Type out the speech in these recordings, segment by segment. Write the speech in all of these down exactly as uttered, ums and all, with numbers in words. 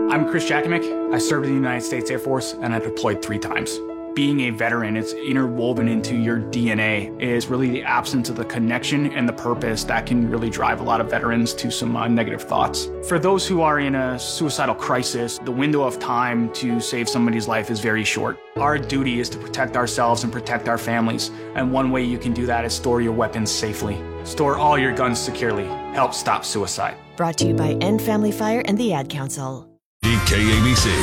I'm Chris Jakimick. I served in the United States Air Force and I deployed three times. Being a veteran, it's interwoven into your D N A, is really the absence of the connection and the purpose that can really drive a lot of veterans to some uh, negative thoughts. For those who are in a suicidal crisis, the window of time to save somebody's life is very short. Our duty is to protect ourselves and protect our families, and one way you can do that is store your weapons safely. Store all your guns securely. Help stop suicide. Brought to you by End Family Fire and the Ad Council. K A B C.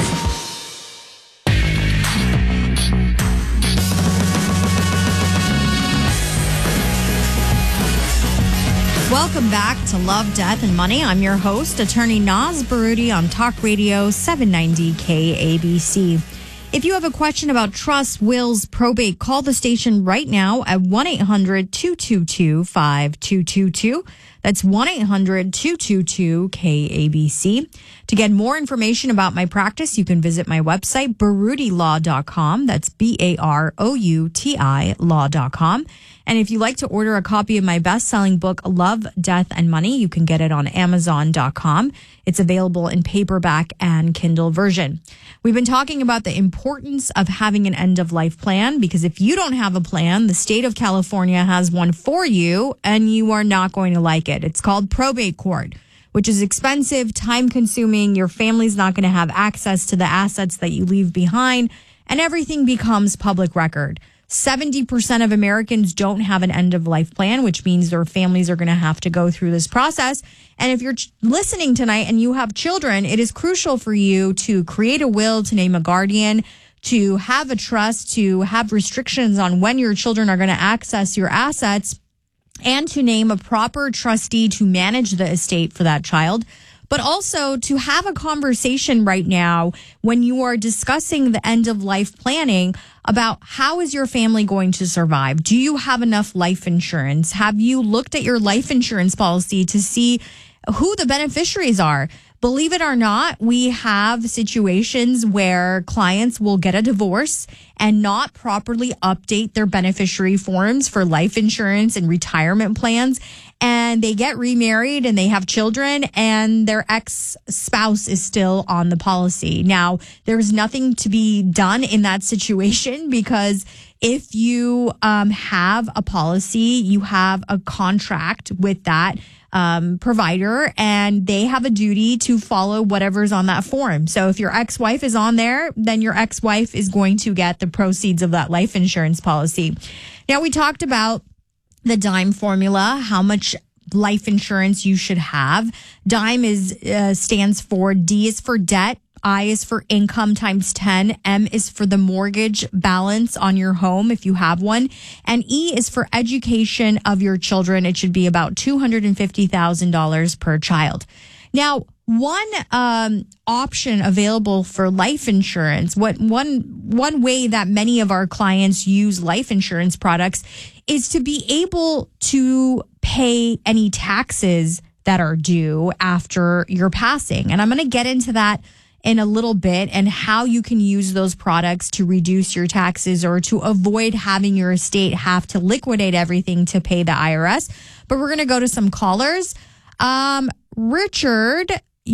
Welcome back to Love, Death, and Money. I'm your host, attorney Naz Baroudi on Talk Radio seven ninety K A B C. If you have a question about trust, wills, probate, call the station right now at one eight hundred two two two five two two two. That's one eight hundred two two two K A B C. To get more information about my practice, you can visit my website, baroudi law dot com. That's B A R O U T I law dot com. And if you'd like to order a copy of my best-selling book, Love, Death, and Money, you can get it on amazon dot com. It's available in paperback and Kindle version. We've been talking about the importance of having an end-of-life plan, because if you don't have a plan, the state of California has one for you, and you are not going to like it. It's called probate court, which is expensive, time-consuming. Your family's not going to have access to the assets that you leave behind, and everything becomes public record. seventy percent of Americans don't have an end-of-life plan, which means their families are going to have to go through this process. And if you're ch- listening tonight and you have children, it is crucial for you to create a will, to name a guardian, to have a trust, to have restrictions on when your children are going to access your assets, and to name a proper trustee to manage the estate for that child. But also to have a conversation right now when you are discussing the end of life planning about how is your family going to survive? Do you have enough life insurance? Have you looked at your life insurance policy to see who the beneficiaries are? Believe it or not, we have situations where clients will get a divorce and not properly update their beneficiary forms for life insurance and retirement plans. And they get remarried and they have children and their ex-spouse is still on the policy. Now, there's nothing to be done in that situation, because if you um, have a policy, you have a contract with that um, provider, and they have a duty to follow whatever's on that form. So if your ex-wife is on there, then your ex-wife is going to get the proceeds of that life insurance policy. Now, we talked about the DIME formula, how much life insurance you should have. DIME is uh, stands for D is for debt, I is for income times ten, M is for the mortgage balance on your home if you have one, and E is for education of your children. It should be about two hundred fifty thousand dollars per child. Now, one um, option available for life insurance, what one one way that many of our clients use life insurance products is to be able to pay any taxes that are due after your passing. And I'm going to get into that in a little bit, and how you can use those products to reduce your taxes or to avoid having your estate have to liquidate everything to pay the I R S. But we're going to go to some callers. Um, Richard,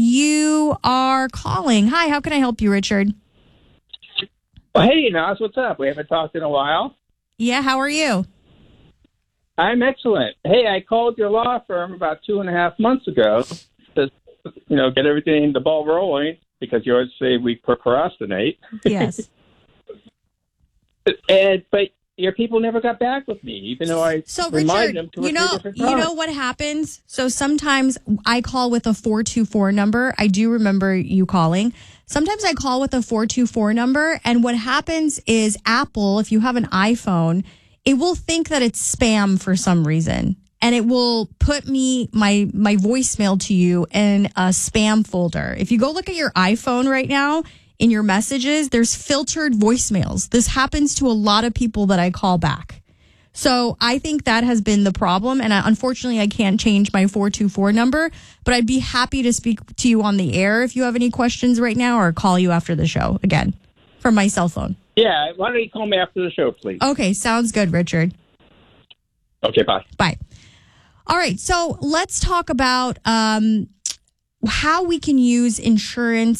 you are calling. Hi, how can I help you, Richard? Well, hey, Naz, what's up? We haven't talked in a while. Yeah, how are you? I'm excellent. Hey, I called your law firm about two and a half months ago to, you know, get everything, the ball rolling, because you always say we procrastinate. Yes. and but your people never got back with me, even though I so reminded Richard, them to you know, you know what happens? So sometimes I call with a four two four number. I do remember you calling. Sometimes I call with a four two four number, and what happens is Apple, if you have an iPhone, it will think that it's spam for some reason, and it will put me my my voicemail to you in a spam folder. If you go look at your iPhone right now, in your messages, there's filtered voicemails. This happens to a lot of people that I call back. So I think that has been the problem. And I, unfortunately, I can't change my four two four number, but I'd be happy to speak to you on the air if you have any questions right now, or call you after the show again from my cell phone. Yeah, why don't you call me after the show, please? Okay, sounds good, Richard. Okay, bye. Bye. All right, so let's talk about um, how we can use insurance